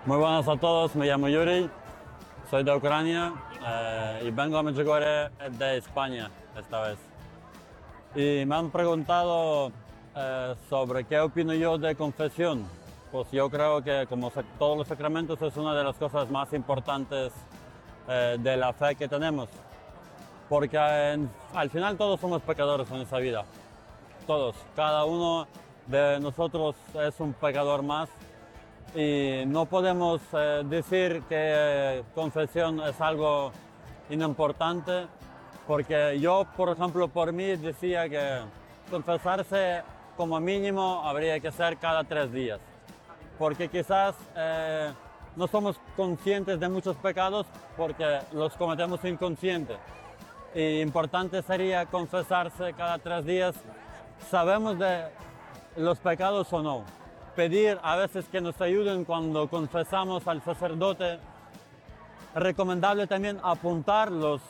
Muy buenas a todos, me llamo Yuri, soy de Ucrania y vengo a Medjugorje de España esta vez. Y me han preguntado sobre qué opino yo de confesión. Pues yo creo que como todos los sacramentos es una de las cosas más importantes de la fe que tenemos. Porque al final todos somos pecadores en esa vida. Todos, cada uno de nosotros es un pecador más. Y no podemos decir que confesión es algo inimportante, porque yo, por ejemplo, por mí decía que confesarse como mínimo habría que ser cada 3 días, porque quizás no somos conscientes de muchos pecados porque los cometemos inconscientes. Y importante sería confesarse cada 3 días, sabemos de los pecados o no. Pedir a veces que nos ayuden cuando confesamos al sacerdote. Es recomendable también apuntar los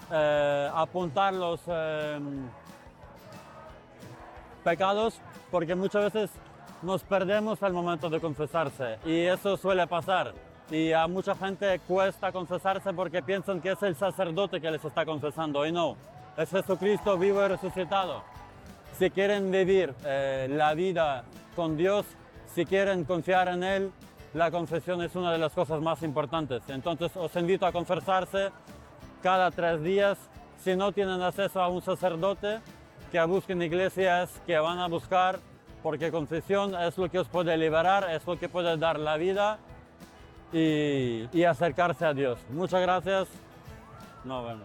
pecados, porque muchas veces nos perdemos al momento de confesarse y eso suele pasar. Y a mucha gente cuesta confesarse porque piensan que es el sacerdote que les está confesando y no, es Jesucristo vivo y resucitado. Si quieren vivir la vida con Dios, si quieren confiar en Él, la confesión es una de las cosas más importantes. Entonces os invito a confesarse cada 3 días. Si no tienen acceso a un sacerdote, que busquen iglesias que van a buscar, porque confesión es lo que os puede liberar, es lo que puede dar la vida y acercarse a Dios. Muchas gracias. Nos vemos.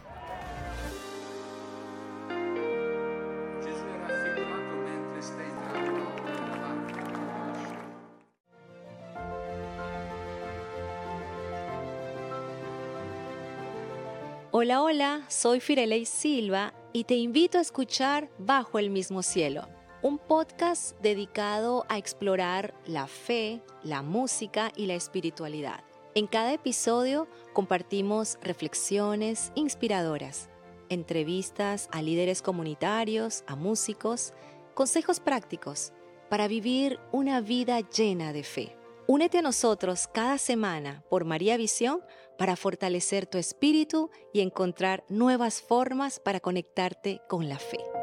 Hola, hola, soy Firelei Silva y te invito a escuchar Bajo el Mismo Cielo, un podcast dedicado a explorar la fe, la música y la espiritualidad. En cada episodio compartimos reflexiones inspiradoras, entrevistas a líderes comunitarios, a músicos, consejos prácticos para vivir una vida llena de fe. Únete a nosotros cada semana por María Visión para fortalecer tu espíritu y encontrar nuevas formas para conectarte con la fe.